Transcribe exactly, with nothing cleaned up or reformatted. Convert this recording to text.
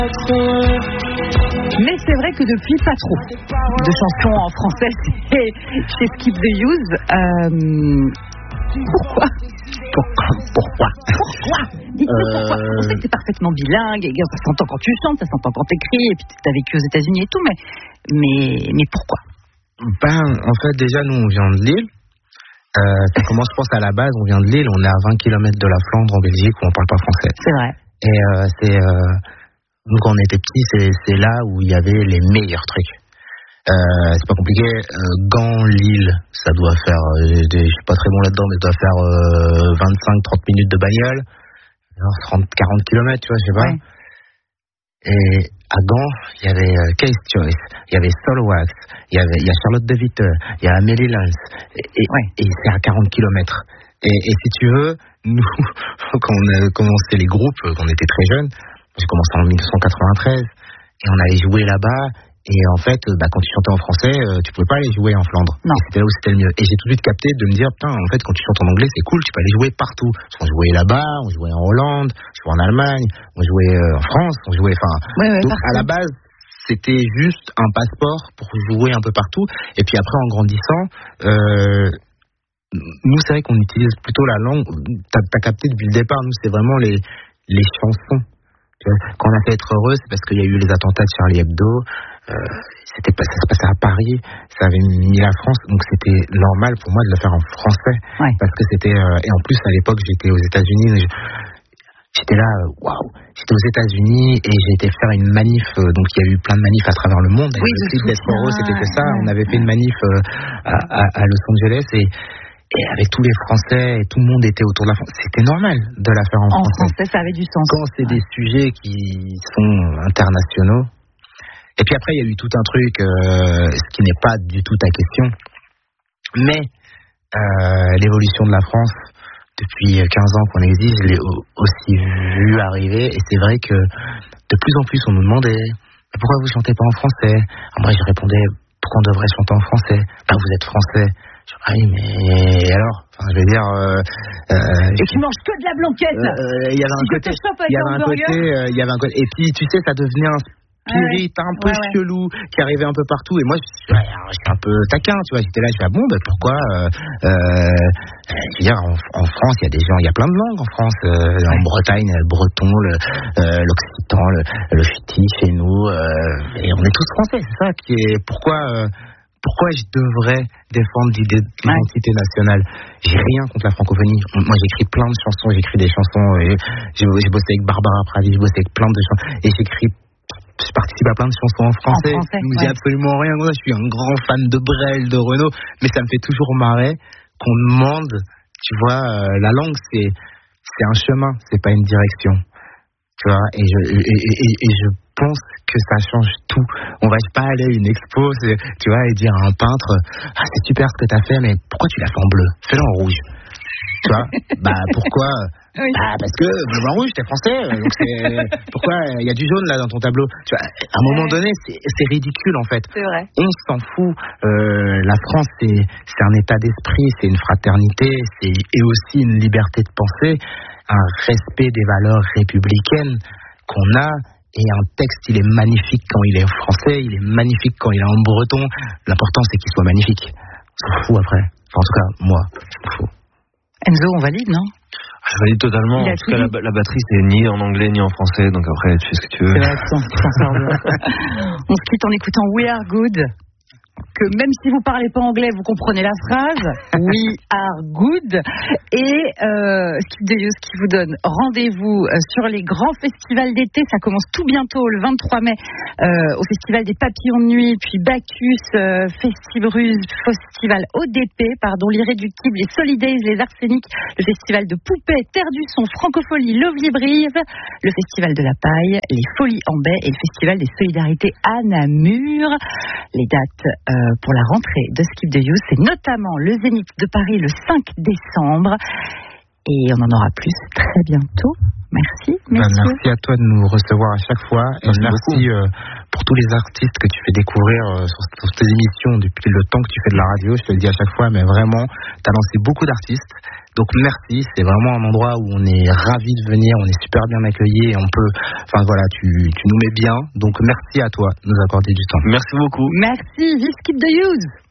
Mais c'est vrai que depuis pas trop de chansons en français chez, chez Skip the Use. Euh, pourquoi Pourquoi Pourquoi Pourquoi Dites-moi euh... pourquoi. On sait que t'es parfaitement bilingue, et ça s'entend quand tu chantes, ça s'entend quand t'écris, et puis t'as vécu aux États-Unis et tout, mais, mais, mais pourquoi? Ben, en fait, déjà, nous, on vient de Lille. Euh, ça commence, je pense, à la base, on vient de Lille, on est à vingt kilomètres de la Flandre, en Belgique, où on parle pas français. C'est vrai. Et euh, c'est... Euh, nous, quand on était petits, c'est, c'est là où il y avait les meilleurs trucs. Euh, c'est pas compliqué. Euh, Gand, Lille, ça doit faire... Euh, des, je suis pas très bon là-dedans, mais ça doit faire euh, vingt-cinq à trente minutes de bagnole. trente à quarante kilomètres, tu vois, je sais pas. Ouais. Et à Gand, il y avait euh, Case Choice, il y avait Solwax, il y avait il y a Charlotte de Witte, il y a Amélie Lens, et, et, ouais. et c'est à quarante kilomètres. Et, et si tu veux, nous, quand on a commencé les groupes, quand on était très jeunes, j'ai commencé en dix-neuf cent quatre-vingt-treize, et on allait jouer là-bas, et en fait, bah, quand tu chantais en français, euh, tu pouvais pas aller jouer en Flandre. Non. Et c'était là où c'était le mieux. Et j'ai tout de suite capté de me dire, putain, en fait, quand tu chantes en anglais, c'est cool, tu peux aller jouer partout. On jouait là-bas, on jouait en Hollande, on jouait en Allemagne, on jouait euh, en France, on jouait, enfin... Ouais, ouais, donc, partout. à la base, c'était juste un passeport pour jouer un peu partout. Et puis après, en grandissant, euh, nous, c'est vrai qu'on utilise plutôt la langue. T'as, t'as capté depuis le départ, nous, c'est vraiment les, les chansons. Quand on a fait Être heureux, c'est parce qu'il y a eu les attentats de Charlie Hebdo. Euh, c'était pas, ça se passait à Paris, ça avait mis la France, donc c'était normal pour moi de le faire en français. Ouais. Parce que c'était. Euh, et en plus, à l'époque, j'étais aux États-Unis. J'étais là, waouh, j'étais aux États-Unis et j'ai été faire une manif. Euh, donc il y a eu plein de manifs à travers le monde. Oui, le clip d'Être heureux, c'était que ça. Ouais. On avait fait une manif euh, à, à, à Los Angeles et. Et avec tous les Français, et tout le monde était autour de la France. C'était normal de la faire en, en français. En français, ça avait du sens. Quand c'est ouais. des sujets qui sont internationaux. Et puis après, il y a eu tout un truc, euh, ce qui n'est pas du tout ta question. Mais euh, l'évolution de la France, depuis quinze ans qu'on existe, je l'ai aussi vu arriver. Et c'est vrai que de plus en plus, on nous demandait pourquoi vous chantez pas en français. Alors moi, je répondais pourquoi on devrait chanter en français. Ben, vous êtes français. Ah oui, mais alors, enfin, je veux dire. Euh, euh, et tu manges que de la blanquette. Il euh, y avait un si côté. Il y avait un côté. Il euh, y avait un côté. Et puis, tu sais, ça devenait un spirit ouais, un peu ouais, chelou ouais. qui arrivait un peu partout. Et moi, je suis, je suis un peu taquin, tu vois. J'étais là, je suis ah bon, ben pourquoi euh, euh, Je veux dire, en, en France, il y a des gens, il y a plein de langues en France. Euh, ouais. En Bretagne, le breton, le, euh, l'occitan, le, le ch'ti chez nous. Euh, et on est tous français, c'est ça qui est. Pourquoi euh, Pourquoi je devrais défendre l'idée d'identité nationale? J'ai rien contre la francophonie. Moi, j'écris plein de chansons, j'écris des chansons. Et j'ai, j'ai bossé avec Barbara Pravi, j'ai bossé avec plein de chansons. Et j'écris, je participe à plein de chansons en français. En français je ne ouais. dis absolument rien. Moi, je suis un grand fan de Brel, de Renaud. Mais ça me fait toujours marrer qu'on demande, tu vois, euh, la langue, c'est, c'est un chemin, c'est pas une direction. Tu vois, et je, et, et, et, et je pense que ça change tout. On va pas aller à une expo, tu vois, et dire à un peintre, ah c'est super ce que t'as fait, mais pourquoi tu l'as fait en bleu? Fais-le en rouge. Tu vois, bah pourquoi? Oui. Bah parce que bleu en rouge, t'es français, donc c'est pourquoi il y a du jaune là dans ton tableau. Tu vois, à un moment donné, c'est, c'est ridicule en fait. C'est vrai. On s'en fout. Euh, la France, c'est, c'est un état d'esprit, c'est une fraternité, c'est et aussi une liberté de penser, un respect des valeurs républicaines qu'on a. Et un texte, il est magnifique quand il est en français, il est magnifique quand il est en breton. L'important, c'est qu'il soit magnifique. On s'en fout après. Enfin, en tout cas, moi, je m'en fous. Enzo, on valide, non? Je valide totalement. En tout cas, la, la batterie, c'est ni en anglais ni en français. Donc après, tu fais ce que tu veux. C'est vrai, on se quitte en écoutant We Are Good. Que même si vous parlez pas anglais, vous comprenez la phrase. We are good. Et euh, Skip the Use qui vous donne rendez-vous sur les grands festivals d'été. Ça commence tout bientôt, le vingt-trois mai, euh, au festival des Papillons de Nuit, puis Bacchus, euh, Festibruz, Festival O D P, pardon, l'Irréductible, les Solidays, les Arsenics, le festival de Poupée, Terre du Son, Francophonie, Lovely-Brive, le festival de la Paille, les Folies en Baie et le festival des Solidarités à Namur. Les dates euh, pour la rentrée de Skip the Use, c'est notamment le Zénith de Paris le cinq décembre. Et on en aura plus très bientôt. Merci, ben, merci à toi de nous recevoir à chaque fois. Et merci, merci euh, pour tous les artistes que tu fais découvrir euh, sur, sur tes émissions depuis le temps que tu fais de la radio. Je te le dis à chaque fois, mais vraiment, tu as lancé beaucoup d'artistes. Donc merci, c'est vraiment un endroit où on est ravis de venir, on est super bien accueillis et on peut, enfin voilà, tu, tu nous mets bien. Donc merci à toi de nous accorder du temps. Merci beaucoup. Merci, vive Skip the Use.